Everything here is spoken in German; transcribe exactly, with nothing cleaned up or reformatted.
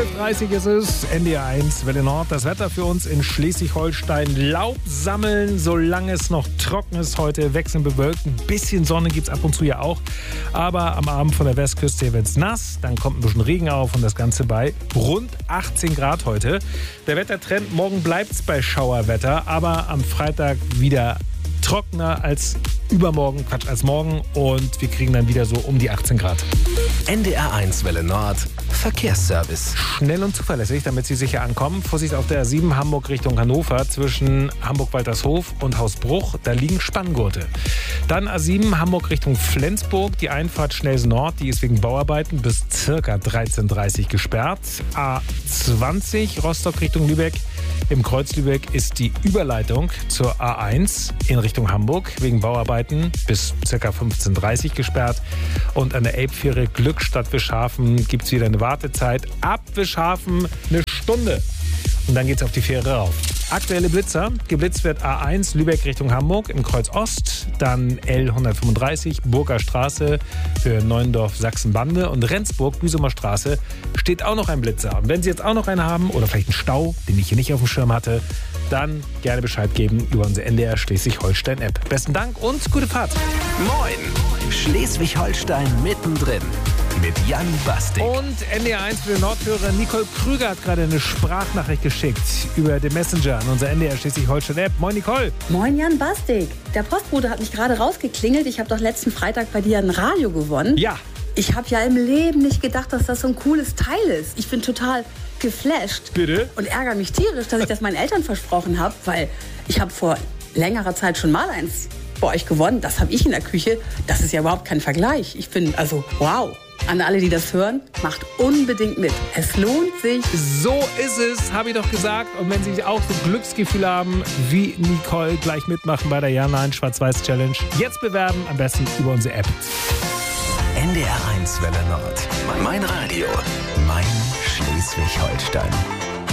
zwölf Uhr dreißig ist es, N D R eins, Welle Nord. Das Wetter für uns in Schleswig-Holstein. Laub sammeln, solange es noch trocken ist heute. Wechseln bewölkt. Ein bisschen Sonne gibt es ab und zu ja auch. Aber am Abend von der Westküste wird es nass. Dann kommt ein bisschen Regen auf und das Ganze bei rund achtzehn Grad heute. Der Wettertrend, morgen bleibt es bei Schauerwetter. Aber am Freitag wieder trockener als übermorgen, Quatsch, als morgen. Und wir kriegen dann wieder so um die achtzehn Grad. N D R eins Welle Nord Verkehrsservice. Schnell und zuverlässig, damit Sie sicher ankommen. Vorsicht auf der A sieben Hamburg Richtung Hannover zwischen Hamburg-Waltershof und Hausbruch. Da liegen Spanngurte. Dann A sieben Hamburg Richtung Flensburg. Die Einfahrt Schnellsen Nord, die ist wegen Bauarbeiten bis circa dreizehn Uhr dreißig gesperrt. A zwanzig Rostock Richtung Lübeck. Im Kreuz Lübeck ist die Überleitung zur A eins in Richtung Hamburg wegen Bauarbeiten bis ca. fünfzehn Uhr dreißig gesperrt. Und an der Elbfähre Glückstadt Wischhafen gibt es wieder eine Wartezeit. Ab Wischhafen eine Stunde. Und dann geht es auf die Fähre rauf. Aktuelle Blitzer. Geblitzt wird A eins Lübeck Richtung Hamburg im Kreuz Ost. Dann L hundertfünfunddreißig Burger Straße für Neuendorf Sachsenbande. Und Rendsburg Büsumer Straße steht auch noch ein Blitzer. Und wenn Sie jetzt auch noch einen haben oder vielleicht einen Stau, den ich hier nicht auf dem Schirm hatte, dann gerne Bescheid geben über unsere N D R Schleswig-Holstein-App. Besten Dank und gute Fahrt. Moin! Schleswig-Holstein mittendrin. Mit Jan Bastik. Und N D R eins für den Nordhörer Nicole Krüger hat gerade eine Sprachnachricht geschickt über den Messenger an unser N D R Schleswig-Holstein-App. Moin Nicole. Moin Jan Bastik. Der Postbote hat mich gerade rausgeklingelt. Ich habe doch letzten Freitag bei dir ein Radio gewonnen. Ja. Ich habe ja im Leben nicht gedacht, dass das so ein cooles Teil ist. Ich bin total geflasht. Bitte? Und ärgere mich tierisch, dass ich das meinen Eltern versprochen habe, weil ich habe vor längerer Zeit schon mal eins bei euch gewonnen. Das habe ich in der Küche. Das ist ja überhaupt kein Vergleich. Ich bin, also, wow. An alle, die das hören, macht unbedingt mit. Es lohnt sich. So ist es, habe ich doch gesagt. Und wenn Sie auch so Glücksgefühl haben wie Nicole, gleich mitmachen bei der Ja-Nein Schwarz-Weiß-Challenge. Jetzt bewerben, am besten über unsere App. N D R eins Welle Nord. Mein Radio. Mein Schleswig-Holstein.